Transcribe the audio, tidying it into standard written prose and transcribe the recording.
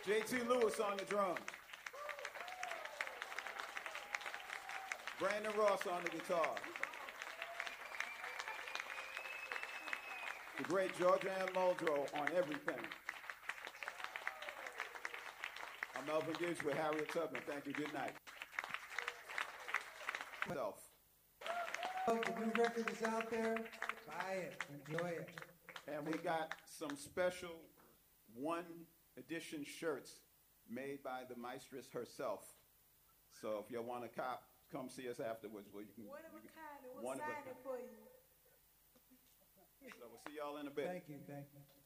JT Lewis on the drums. Brandon Ross on the guitar. The great Georgia Ann Muldrow on everything. I'm Melvin Gibbs with Harriet Tubman. Thank you. Good night. The new record is out there. Buy it. Enjoy it. And we got some special one edition shirts made by the maestress herself. So if you want a cop, come see us afterwards. Well, you can, one of a kind, and we'll sign it for you. So we'll see y'all in a bit. Thank you.